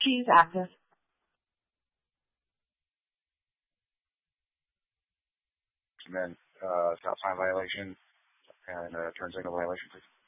Keys active. And then stop sign violation and turn signal violation, please.